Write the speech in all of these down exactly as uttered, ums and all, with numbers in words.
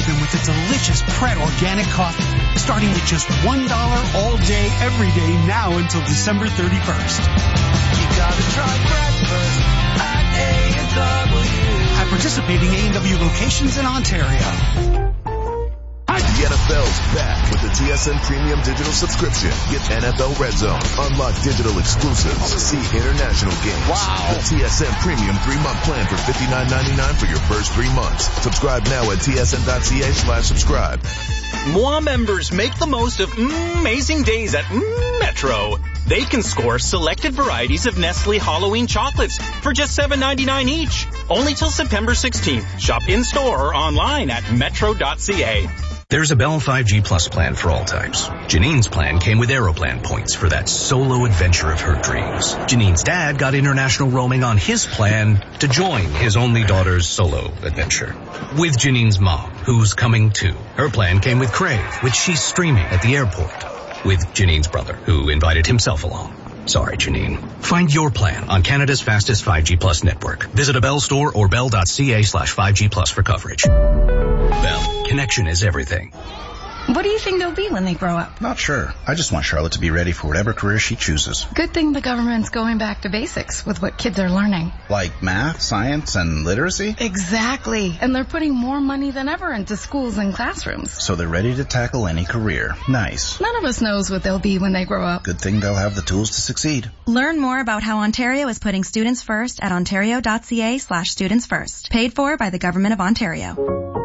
even with a delicious Pret organic coffee, starting at just one dollar all day, every day, now until December thirty-first. You gotta try breakfast at A and W. At participating A and W locations in Ontario. The N F L's back with the T S N Premium Digital subscription. Get N F L Red Zone, unlock digital exclusives, see international games. Wow. The T S N Premium three-month plan for fifty-nine ninety-nine for your first three months. Subscribe now at tsn.ca slash subscribe. M O A members make the most of amazing days at Metro. They can score selected varieties of Nestle Halloween chocolates for just seven ninety-nine each. Only till September sixteenth. Shop in-store or online at metro dot c a. There's a Bell five G Plus plan for all types. Janine's plan came with Aeroplan points for that solo adventure of her dreams. Janine's dad got international roaming on his plan to join his only daughter's solo adventure. With Janine's mom, who's coming too. Her plan came with Crave, which she's streaming at the airport. With Janine's brother, who invited himself along. Sorry, Janine. Find your plan on Canada's fastest five G Plus network. Visit a Bell store or bell.ca slash 5G Plus for coverage. Bell. Connection is everything. What do you think they'll be when they grow up? Not sure. I just want Charlotte to be ready for whatever career she chooses. Good thing the government's going back to basics with what kids are learning. Like math, science, and literacy? Exactly. And they're putting more money than ever into schools and classrooms. So they're ready to tackle any career. Nice. None of us knows what they'll be when they grow up. Good thing they'll have the tools to succeed. Learn more about how Ontario is putting students first at ontario.ca slash students first. Paid for by the Government of Ontario.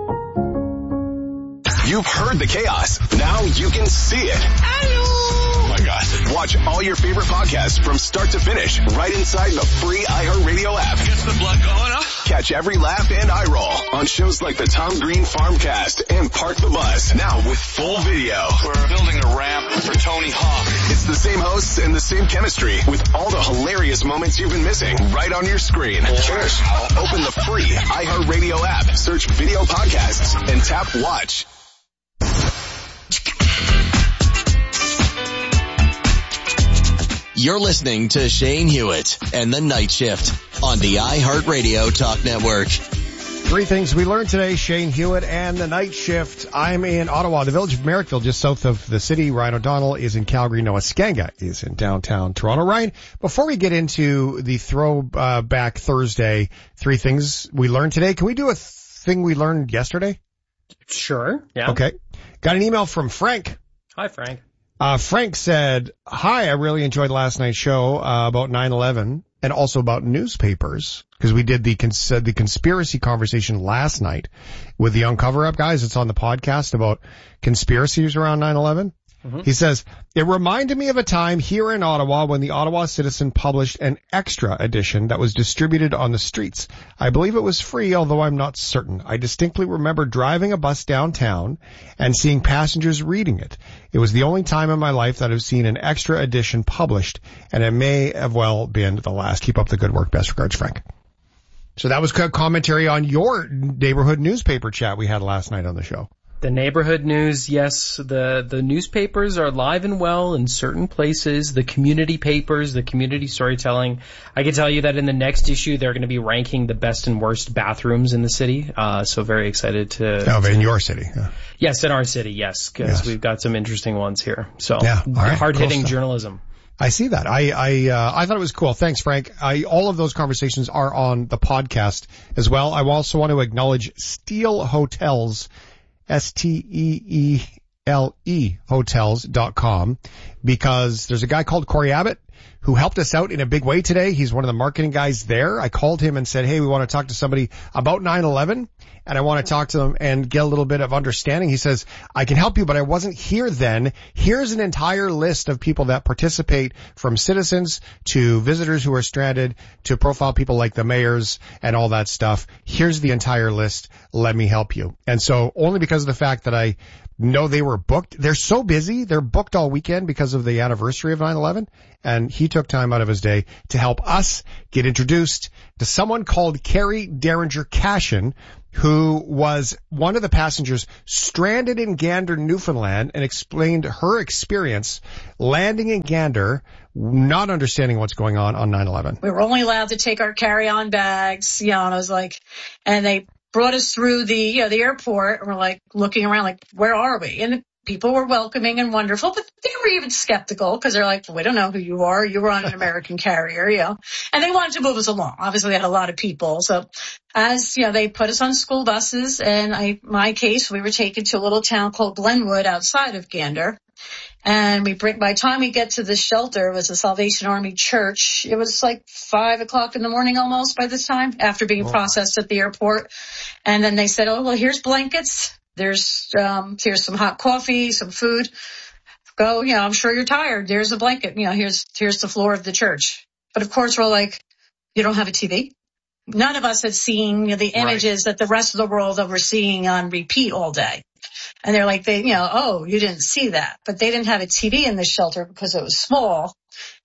You've heard the chaos. Now you can see it. Hello. Oh my gosh. Watch all your favorite podcasts from start to finish right inside the free iHeartRadio app. Gets the blood going, huh? Catch every laugh and eye roll on shows like the Tom Green Farmcast and Park the Bus. Now with full video. We're building a ramp for Tony Hawk. It's the same hosts and the same chemistry with all the hilarious moments you've been missing right on your screen. Cheers. Open the free iHeartRadio app, search video podcasts, and tap watch. You're listening to Shane Hewitt and the Night Shift on the iHeartRadio Talk Network. Three things we learned today, Shane Hewitt and the Night Shift. I'm in Ottawa, the village of Merrickville, just south of the city. Ryan O'Donnell is in Calgary. Noah Skanga is in downtown Toronto. Ryan, before we get into the throwback Thursday, three things we learned today, can we do a thing we learned yesterday? Sure, yeah. Okay. Got an email from Frank. Hi, Frank. Uh, Frank said, hi, I really enjoyed last night's show uh, about nine eleven and also about newspapers because we did the cons- uh, the conspiracy conversation last night with the Young Cover-Up guys. It's on the podcast about conspiracies around nine eleven. Mm-hmm. He says, it reminded me of a time here in Ottawa when the Ottawa Citizen published an extra edition that was distributed on the streets. I believe it was free, although I'm not certain. I distinctly remember driving a bus downtown and seeing passengers reading it. It was the only time in my life that I've seen an extra edition published, and it may have well been the last. Keep up the good work. Best regards, Frank. So that was commentary on your neighborhood newspaper chat we had last night on the show. The neighborhood news, yes, the, the newspapers are alive and well in certain places. The community papers, the community storytelling. I can tell you that in the next issue, they're going to be ranking the best and worst bathrooms in the city. Uh, so very excited to... Oh, in your city. Yeah. Yes, in our city, yes, because yes. we've got some interesting ones here. So yeah. right. hard-hitting cool journalism. I see that. I, I, uh, I thought it was cool. Thanks, Frank. I, all of those conversations are on the podcast as well. I also want to acknowledge Steele Hotels, S T E E L E hotels dot com, because there's a guy called Corey Abbott who helped us out in a big way today. He's one of the marketing guys there. I called him and said, hey, we want to talk to somebody about nine eleven, and I want to talk to them and get a little bit of understanding. He says, I can help you, but I wasn't here then. Here's an entire list of people that participate, from citizens to visitors who are stranded to profile people like the mayors and all that stuff. Here's the entire list. Let me help you. And so only because of the fact that I know they were booked, they're so busy, they're booked all weekend because of the anniversary of nine eleven. And he took time out of his day to help us get introduced to someone called Carrie Derringer Cashin, who was one of the passengers stranded in Gander, Newfoundland, and explained her experience landing in Gander, not understanding what's going on on nine eleven. We were only allowed to take our carry-on bags, you know, and I was like, and they brought us through the, you know, the airport, and we're like looking around like, where are we? And people were welcoming and wonderful, but they were even skeptical because they're like, well, we don't know who you are. You were on an American carrier, you know, and they wanted to move us along. Obviously, they had a lot of people. So as, you know, they put us on school buses, and I, my case, we were taken to a little town called Glenwood outside of Gander. And we bring, by the time we get to the shelter, it was a Salvation Army church. It was like five o'clock in the morning almost by this time, after being oh. processed at the airport. And then they said, oh, well, here's blankets. There's, um, here's some hot coffee, some food. Go, you know, I'm sure you're tired. There's a blanket. You know, here's, here's the floor of the church. But of course, we're like, you don't have a T V? None of us had seen, you know, the images right. that the rest of the world that we're seeing on repeat all day. And they're like, they, you know, oh, you didn't see that. But they didn't have a T V in the shelter because it was small.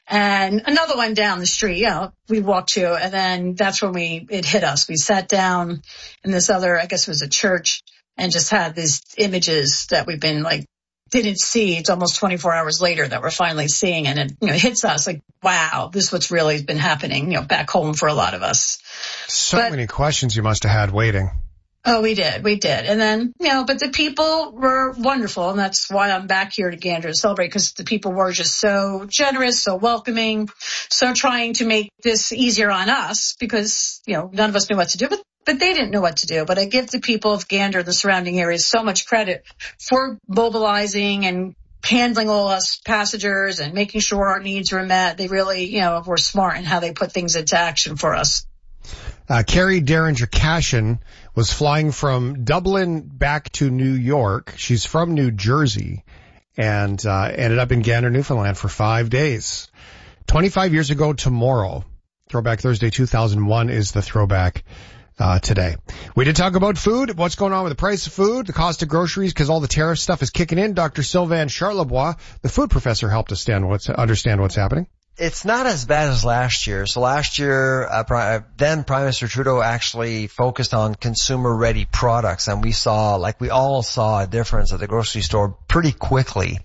And another one down the street, you know, we walked to, and then that's when we, it hit us. We sat down in this other, I guess it was a church, and just had these images that we've been like, didn't see. It's almost twenty-four hours later that we're finally seeing. And it, you know, it hits us like, wow, this is what's really been happening, you know, back home for a lot of us. So but, many questions you must have had waiting. Oh, we did. We did. And then, you know, but the people were wonderful. And that's why I'm back here to Gander to celebrate, because the people were just so generous, so welcoming, so trying to make this easier on us, because, you know, none of us knew what to do, but, but they didn't know what to do. But I give the people of Gander, the surrounding areas, so much credit for mobilizing and handling all us passengers and making sure our needs were met. They really, you know, were smart in how they put things into action for us. Uh, Carrie Derringer-Cashin was flying from Dublin back to New York. She's from New Jersey, and uh, ended up in Gander, Newfoundland for five days. twenty-five years ago tomorrow, Throwback Thursday two thousand one is the throwback uh, today. We did talk about food, what's going on with the price of food, the cost of groceries, because all the tariff stuff is kicking in. Doctor Sylvain Charlebois, the food professor, helped us stand what's, understand what's happening. It's not as bad as last year. So last year, uh, then Prime Minister Trudeau actually focused on consumer-ready products, and we saw, like we all saw, a difference at the grocery store pretty quickly.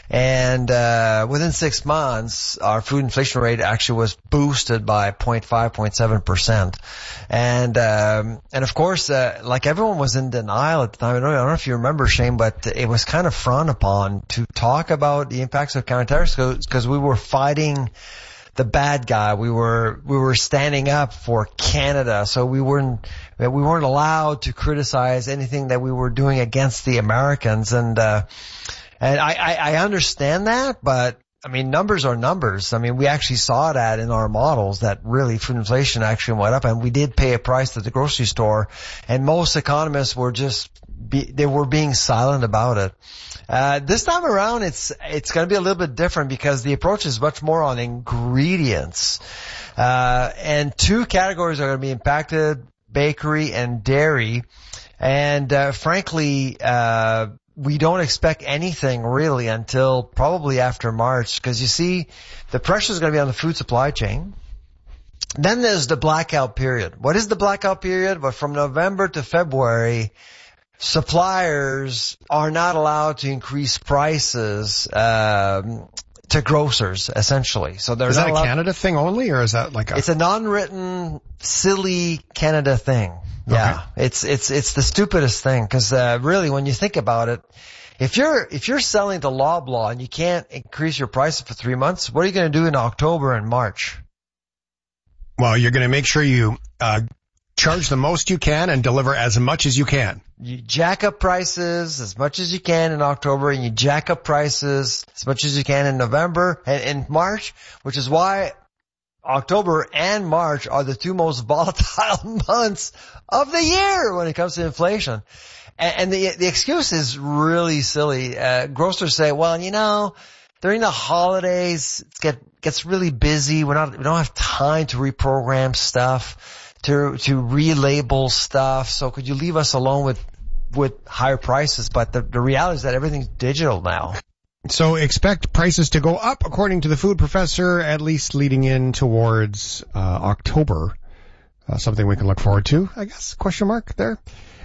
And uh within six months, our food inflation rate actually was boosted by zero point five, zero point seven percent. And um and of course, uh, like everyone was in denial at the time. I don't, I don't know if you remember, Shane, but it was kind of frowned upon to talk about the impacts of counter-tariffs, because we were fighting the bad guy. We were we were standing up for Canada, so we weren't we weren't allowed to criticize anything that we were doing against the Americans. And uh And I, I, I understand that, but I mean, numbers are numbers. I mean, we actually saw that in our models, that really food inflation actually went up, and we did pay a price at the grocery store, and most economists were just, be, they were being silent about it. Uh, this time around, it's, it's going to be a little bit different, because the approach is much more on ingredients. Uh, and two categories are going to be impacted, bakery and dairy. And, uh, frankly, uh, we don't expect anything really until probably after March, because you see, the pressure is going to be on the food supply chain. Then there's the blackout period. What is the blackout period? Well, from November to February, suppliers are not allowed to increase prices um, to grocers, essentially. So they're is not that a allowed... Canada thing only, or is that like a? It's an unwritten, silly Canada thing. Yeah, okay. it's it's it's the stupidest thing, because uh, really, when you think about it, if you're if you're selling to Loblaw and you can't increase your price for three months, what are you going to do in October and March? Well, you're going to make sure you uh charge the most you can and deliver as much as you can. You jack up prices as much as you can in October, and you jack up prices as much as you can in November and in March, which is why October and March are the two most volatile months of the year when it comes to inflation. And, and the the excuse is really silly. Uh, grocers say, well, you know, during the holidays, it get, gets really busy. We're not, we don't have time to reprogram stuff, to, to relabel stuff. So could you leave us alone with, with higher prices? But the, the reality is that everything's digital now. So expect prices to go up, according to the food professor, at least leading in towards uh, October. Uh, something we can look forward to, I guess, question mark there.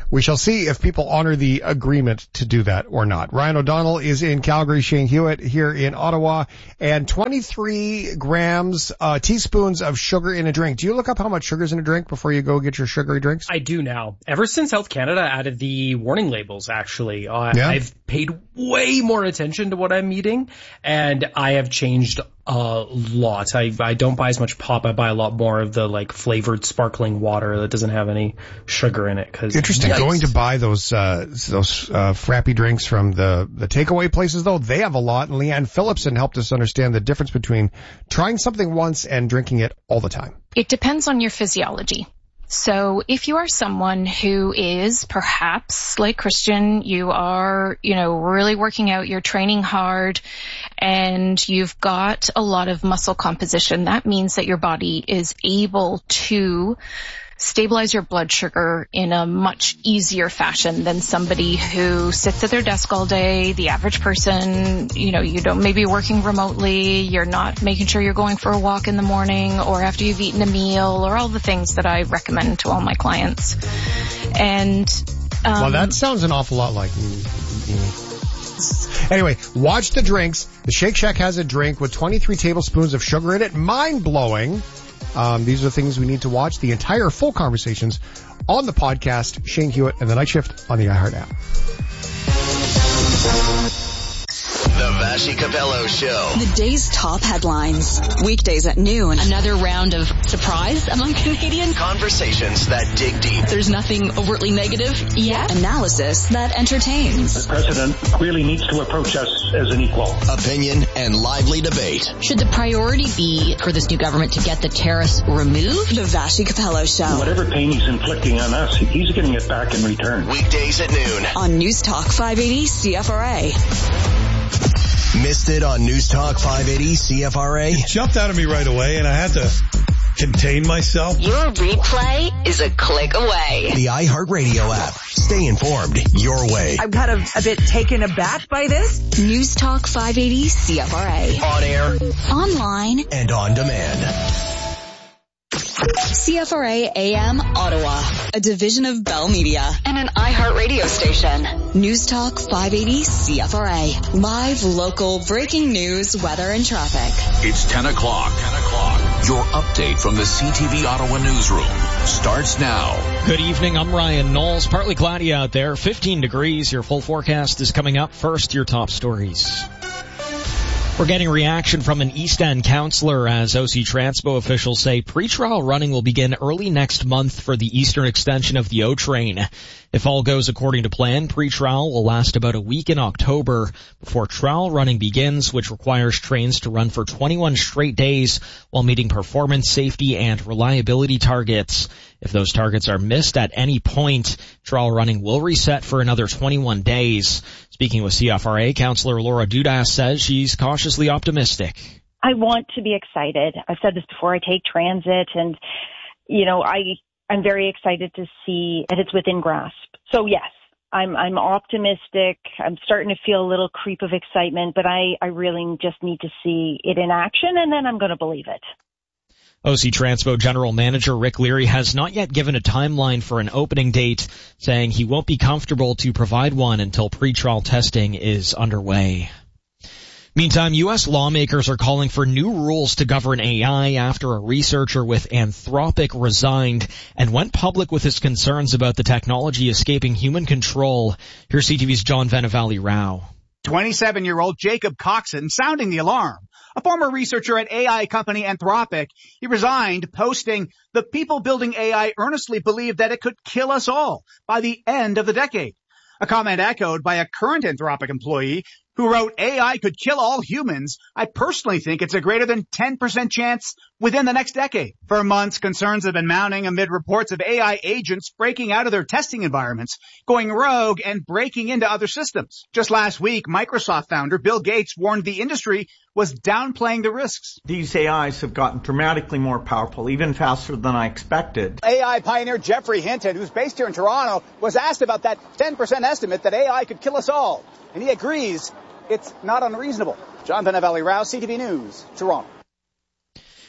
We shall see if people honor the agreement to do that or not. Ryan O'Donnell is in Calgary, Shane Hewitt here in Ottawa, and twenty-three grams, uh, teaspoons of sugar in a drink. Do you look up how much sugar is in a drink before you go get your sugary drinks? I do now. Ever since Health Canada added the warning labels, actually, uh, yeah. I've paid way more attention to what I'm eating, and I have changed a lot. I, I don't buy as much pop. I buy a lot more of the like flavored sparkling water that doesn't have any sugar in it. Cause Interesting. yikes. Going to buy those, uh, those, uh, frappy drinks from the, the takeaway places though, they have a lot. And Leanne Phillipson helped us understand the difference between trying something once and drinking it all the time. It depends on your physiology. So if you are someone who is perhaps like Christian, you are, you know, really working out, you're training hard, and you've got a lot of muscle composition, that means that your body is able to stabilize your blood sugar in a much easier fashion than somebody who sits at their desk all day. The average person, you know, you don't maybe working remotely, you're not making sure you're going for a walk in the morning or after you've eaten a meal, or all the things that I recommend to all my clients. And um, well, that sounds an awful lot like Anyway, watch the drinks. The Shake Shack has a drink with twenty-three tablespoons of sugar in it. Mind-blowing. Um, these are the things we need to watch. The entire full conversations on the podcast, Shane Hewitt and the Night Shift on the iHeart app. The Vassy Capello Show. The day's top headlines. Weekdays at noon. Another round of surprise among Canadians. Conversations that dig deep. There's nothing overtly negative yet. Analysis that entertains. The president clearly needs to approach us as an equal. Opinion and lively debate. Should the priority be for this new government to get the tariffs removed? The Vassy Capello Show. Whatever pain he's inflicting on us, he's getting it back in return. Weekdays at noon. On News Talk five eighty C F R A. Missed it on News Talk five eighty C F R A? It jumped out of me right away, and I had to contain myself. Your replay is a click away. The iHeartRadio app. Stay informed your way. I'm kind of a bit taken aback by this. News Talk five eighty C F R A. On air. Online. And on demand. C F R A A M Ottawa, a division of Bell Media and an iHeartRadio station. News Talk five eighty C F R A. Live, local, breaking news, weather, and traffic. It's ten o'clock. ten o'clock. Your update from the C T V Ottawa newsroom starts now. Good evening. I'm Ryan Knowles. Partly cloudy out there. fifteen degrees. Your full forecast is coming up. First, your top stories. We're getting reaction from an East End councillor as O C Transpo officials say pretrial running will begin early next month for the eastern extension of the O train. If all goes according to plan, pretrial will last about a week in October before trial running begins, which requires trains to run for twenty-one straight days while meeting performance, safety, and reliability targets. If those targets are missed at any point, trial running will reset for another twenty-one days. Speaking with C F R A, Councillor Laura Dudas says she's cautiously optimistic. I want to be excited. I've said this before. I take transit, and, you know, I, I'm very excited to see that it's within grasp. So, yes, I'm, I'm optimistic. I'm starting to feel a little creep of excitement, but I, I really just need to see it in action, and then I'm going to believe it. O C Transpo General Manager Rick Leary has not yet given a timeline for an opening date, saying he won't be comfortable to provide one until pretrial testing is underway. Meantime, U S lawmakers are calling for new rules to govern A I after a researcher with Anthropic resigned and went public with his concerns about the technology escaping human control. Here's C T V's John Venevali Rao. twenty-seven-year-old Jacob Coxon sounding the alarm. A former researcher at A I company Anthropic, he resigned, posting, "The people building A I earnestly believe that it could kill us all by the end of the decade." A comment echoed by a current Anthropic employee who wrote, "A I could kill all humans. I personally think it's a greater than ten percent chance within the next decade." For months, concerns have been mounting amid reports of A I agents breaking out of their testing environments, going rogue, and breaking into other systems. Just last week, Microsoft founder Bill Gates warned the industry was downplaying the risks. These A Is have gotten dramatically more powerful, even faster than I expected. A I pioneer Jeffrey Hinton, who's based here in Toronto, was asked about that ten percent estimate that A I could kill us all. And he agrees it's not unreasonable. John Venevali Rao, C T V News, Toronto.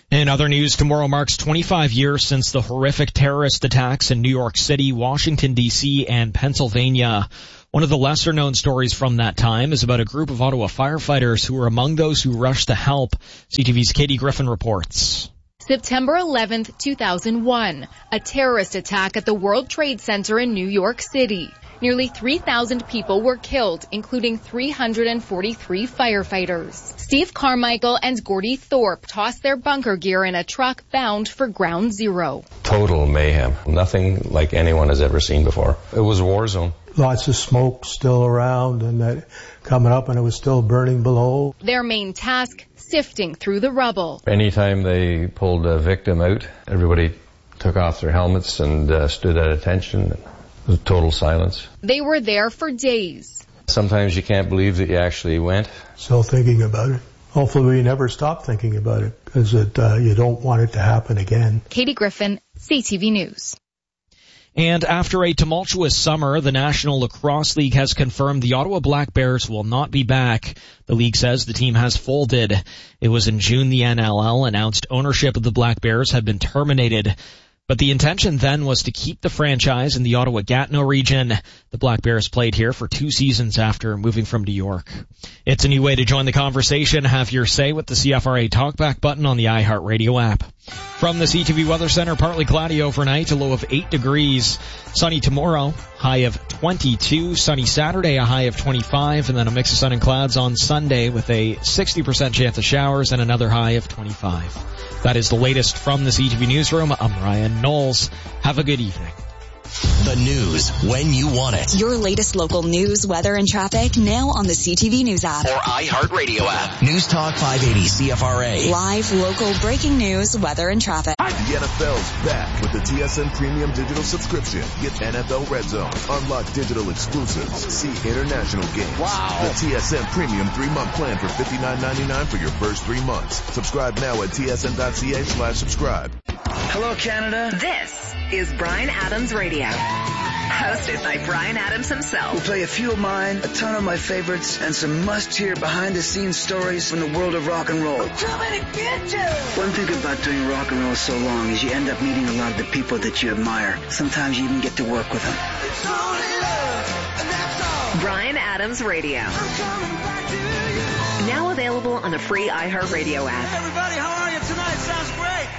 In other news, tomorrow marks twenty-five years since the horrific terrorist attacks in New York City, Washington, D C, and Pennsylvania. One of the lesser-known stories from that time is about a group of Ottawa firefighters who were among those who rushed to help. C T V's Katie Griffin reports. September eleventh, two thousand one, a terrorist attack at the World Trade Center in New York City. Nearly three thousand people were killed, including three hundred forty-three firefighters. Steve Carmichael and Gordy Thorpe tossed their bunker gear in a truck bound for Ground Zero. Total mayhem. Nothing like anyone has ever seen before. It was a war zone. Lots of smoke still around and that coming up, and it was still burning below. Their main task, sifting through the rubble. Anytime they pulled a victim out, everybody took off their helmets and uh, stood at attention. It was total silence. They were there for days. Sometimes you can't believe that you actually went. Still thinking about it. Hopefully we never stop thinking about it, because it, uh, you don't want it to happen again. Katie Griffin, C T V News. And after a tumultuous summer, the National Lacrosse League has confirmed the Ottawa Black Bears will not be back. The league says the team has folded. It was in June the N L L announced ownership of the Black Bears had been terminated. But the intention then was to keep the franchise in the Ottawa-Gatineau region. The Black Bears played here for two seasons after moving from New York. It's a new way to join the conversation. Have your say with the C F R A Talkback button on the iHeartRadio app. From the C T V Weather Center, partly cloudy overnight, a low of eight degrees. Sunny tomorrow, high of twenty-two. Sunny Saturday, a high of twenty-five. And then a mix of sun and clouds on Sunday with a sixty percent chance of showers and another high of twenty-five. That is the latest from the C T V Newsroom. I'm Ryan Knowles. Have a good evening. The news when you want it. Your latest local news, weather, and traffic now on the C T V News app. Or iHeartRadio app. News Talk five eighty C F R A. Live, local, breaking news, weather, and traffic. The N F L's back with the T S N Premium Digital Subscription. Get N F L Red Zone, unlock digital exclusives, see international games. Wow. The T S N Premium three-month plan for fifty-nine ninety-nine for your first three months. Subscribe now at tsn.ca slash subscribe. Hello, Canada. This is Bryan Adams Radio, hosted by Bryan Adams himself. We'll play a few of mine, a ton of my favorites, and some must-hear behind-the-scenes stories from the world of rock and roll. I'm coming to get you! One thing about doing rock and roll so long is you end up meeting a lot of the people that you admire. Sometimes you even get to work with them. It's only love, and that's all. Bryan Adams Radio. I'm coming back to you. Now available on the free iHeartRadio app. Hey everybody, how are you tonight? Sounds great.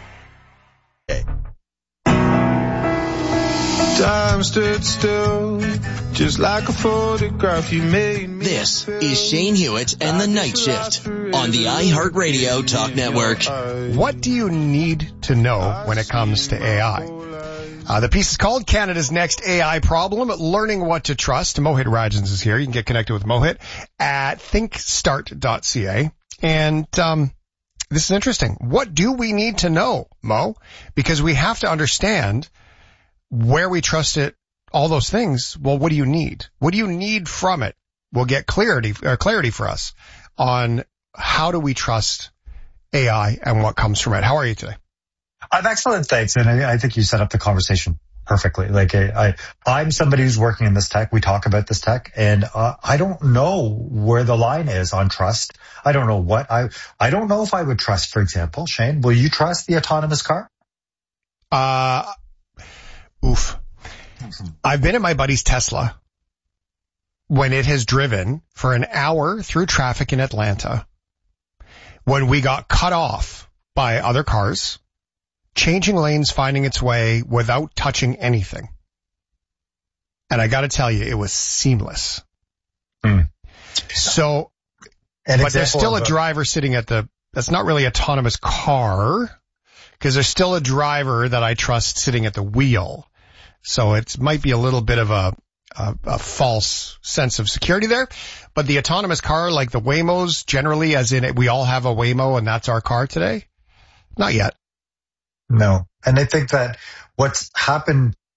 Time stood still, just like a photograph you made me. This is Shane Hewitt and the Night Shift on the iHeartRadio Talk Network. What do you need to know when it comes to A I? Uh, the piece is called Canada's Next A I Problem, Learning What to Trust. Mohit Rajans is here. You can get connected with Mohit at think start dot c a. And um this is interesting. What do we need to know, Mo? Because we have to understand where we trust it, all those things. Well, what do you need? What do you need from it? We'll get clarity, or clarity for us on how do we trust A I and what comes from it. How are you today? I'm excellent, thanks. And I, I think you set up the conversation perfectly. Like I, I, I'm somebody who's working in this tech. We talk about this tech, and uh, I don't know where the line is on trust. I don't know what I, I don't know if I would trust, for example, Shane, will you trust the autonomous car? Uh, oof. I've been in my buddy's Tesla when it has driven for an hour through traffic in Atlanta, when we got cut off by other cars, changing lanes, finding its way without touching anything. And I got to tell you, it was seamless. Mm. So, An but there's still a driver sitting at the, that's not really autonomous car, because there's still a driver that I trust sitting at the wheel. So it might be a little bit of a, a, a false sense of security there. But the autonomous car, like the Waymos, generally, as in it, we all have a Waymo and that's our car today? Not yet. No. And I think that what's happened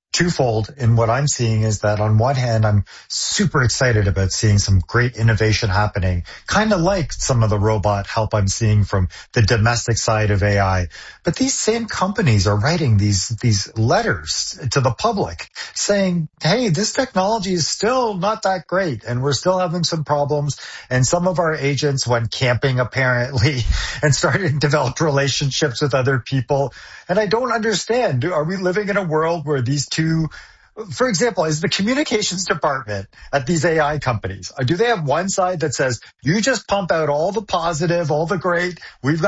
twofold in what I'm seeing is that on one hand, I'm super excited about seeing some great innovation happening, kind of like some of the robot help I'm seeing from the domestic side of A I. But these same companies are writing these, these letters to the public saying, hey, this technology is still not that great and we're still having some problems. And some of our agents went camping apparently and started to develop relationships with other people. And I don't understand. Are we living in a world where these two, for example, is the communications department at these A I companies, do they have one side that says, you just pump out all the positive, all the great, we've got